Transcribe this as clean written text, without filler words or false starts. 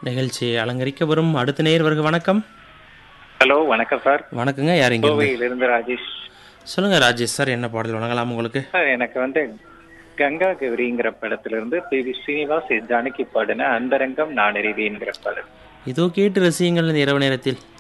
நிகழ்ச்சியை அலங்கரிக்க வரும் அடுத்த நேயர் வருக. வணக்கம். ஹலோ, வணக்கம் சார். வணக்கங்க. யார் இங்க இருந்து? கோவையிலிருந்து ராஜேஷ். சொல்லுங்க ராஜேஷ் சார், என்ன பாடல் வழங்கலாம் உங்களுக்கு? சார், எனக்கு கங்கா கௌரிங்கிற படத்திலிருந்து பி.வி. ஸ்ரீனிவாஸ் ஜானகி பாடின அந்தரங்கம் நான் அறிவேங்கிற பாடல். இதோ கேட்டு ரசியுங்கள் இந்த இரவு நேரத்தில்.